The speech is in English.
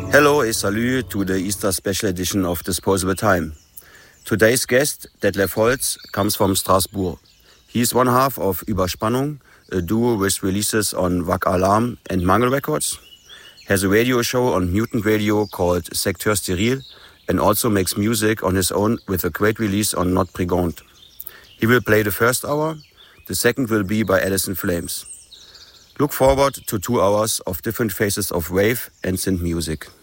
Hello et salut to the Easter special edition of Disposable Time. Today's guest, Detlef Holz, comes from Strasbourg. He is one half of Überspannung, a duo with releases on Wack Alarm and Mangel Records, has a radio show on Mutant Radio called Secteur Steril, and also makes music on his own with a great release on Not Brigand. He will play the first hour, the second will be by Alice in Flames. Look forward to 2 hours of different phases of rave and synth music.